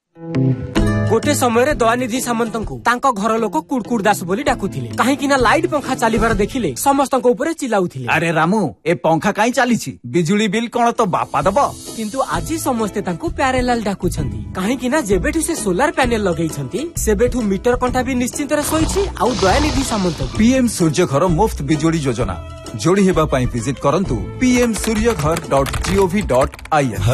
गोटे समय दयानिधि सामंत को घर लोक कुड़कुड़ दास बोली डाकुथिले काहेकि ना लाइट पंखा चलीबार देखिले समस्तक ऊपर चिल्लाउथिले। अरे रामू ए पंखा काई चलीछि बिजुली बिल कोन तो बापा दबो। किंतु आज समस्ते तांको प्यारेलाल डाकुछंती काहेकि ना जेबेठु से सोलार पैनल लगेइछंती सेबेठु मीटर कंठा भी निश्चिंत रे सोइछि आउ दयानिधि सामंत पीएम सूर्य घर मुफ्त बिजुली योजना जोड़ी हेबा पई विजिट करंतु pmsuryaghar.gov.in।